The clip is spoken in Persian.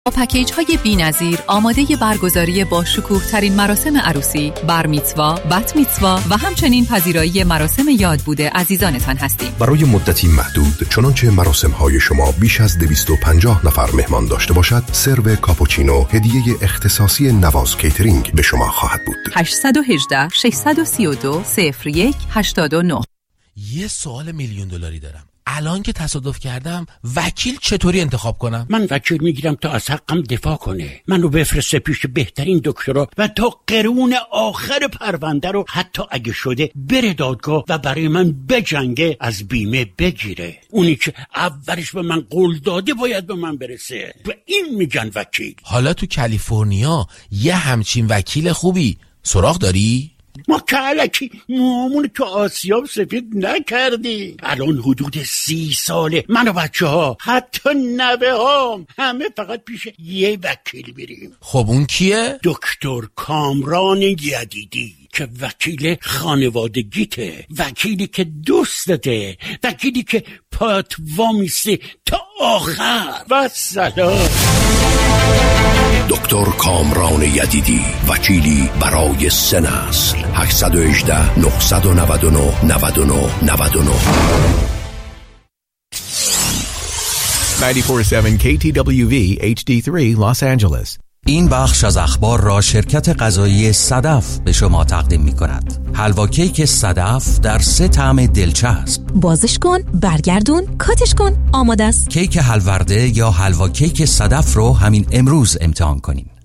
با پکیج های بی‌نظیر آماده برگزاری با شکوه ترین مراسم عروسی، بر میتزوا، بت میتزوا و همچنین پذیرایی مراسم یاد بوده عزیزانتان هستیم. برای مدتی محدود، چنانچه مراسم های شما بیش از 250 نفر مهمان داشته باشد، سرو کاپوچینو هدیه اختصاصی نواز کیترینگ به شما خواهد بود. 818 632 01 89. یه سوال $1,000,000 دارم. الان که تصادف کردم وکیل چطوری انتخاب کنم؟ من وکیل میگیرم تا از حقم دفاع کنه، منو بفرسته پیش بهترین دکترا و تا قرون آخر پرونده رو حتی اگه شده بره دادگاه و برای من بجنگه، از بیمه بگیره. اونی که اولش به من قول داده باید به من برسه. و این میگن وکیل. حالا تو کالیفرنیا یه همچین وکیل خوبی سراغ داری؟ ما که علکی موامون تو آسیاب سفید نکردی. الان حدود 30 ساله من و بچه ها حتی نوه هام همه فقط پیش یه وکیل میریم. خب اون کیه؟ دکتر کامران یدیدی که وکیل خانوادگیته، وکیلی که دوستته، وکیلی که پات وامیسته تا آخر. و سلام. دکتر کامران یدیدی، وکیلی برای 3 نسل. 818 999 99 99. 94.7 KTWV HD3 Los Angeles. این بخش از اخبار را شرکت غذایی صدف به شما تقدیم می کند. حلوا کیک صدف در 3 طعم دلچسب. بازش کن، برگردون، کاتش کن، آماده است. کیک حلورده یا حلوا کیک صدف رو همین امروز امتحان کنین.